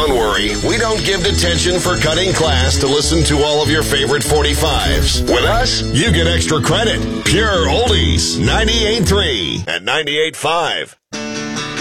don't worry, we don't give detention for cutting class to listen to all of your favorite 45s. With us, you get extra credit. Pure Oldies, 98.3 and 98.5.